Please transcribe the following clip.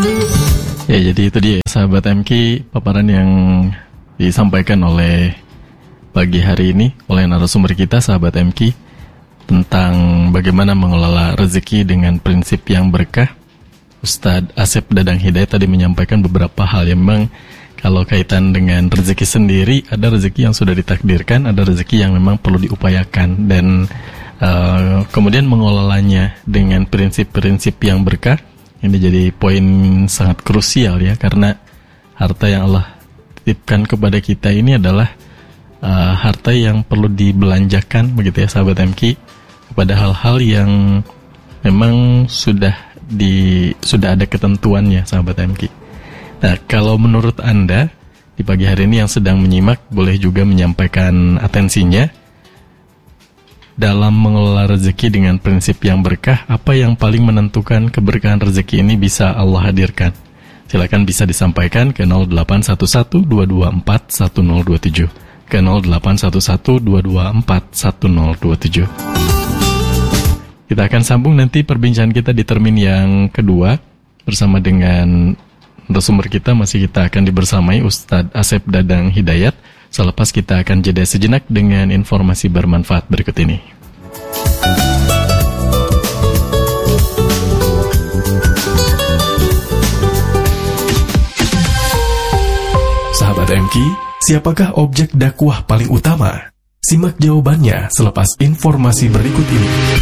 Ya, jadi itu dia sahabat MK, paparan yang disampaikan oleh pagi hari ini oleh narasumber kita sahabat MK tentang bagaimana mengelola rezeki dengan prinsip yang berkah. Ustadz Asep Dadang Hidayat tadi menyampaikan beberapa hal yang memang kalau kaitan dengan rezeki sendiri, ada rezeki yang sudah ditakdirkan, ada rezeki yang memang perlu diupayakan, dan kemudian mengelolanya dengan prinsip-prinsip yang berkah. Ini jadi poin sangat krusial ya, karena harta yang Allah titipkan kepada kita ini adalah harta yang perlu dibelanjakan, begitu ya sahabat MK, kepada hal-hal yang memang sudah ada ketentuannya sahabat MK. Nah, kalau menurut Anda di pagi hari ini yang sedang menyimak, boleh juga menyampaikan atensinya dalam mengelola rezeki dengan prinsip yang berkah. Apa yang paling menentukan keberkahan rezeki ini bisa Allah hadirkan? Silakan bisa disampaikan ke 0811-224-1027, ke 0811-224-1027. Kita akan sambung nanti perbincangan kita di termin yang kedua bersama dengan narasumber kita. Masih kita akan dibersamai Ustadz Asep Dadang Hidayat. Selepas kita akan jeda sejenak dengan informasi bermanfaat berikut ini. Sahabat MK, siapakah objek dakwah paling utama? Simak jawabannya selepas informasi berikut ini.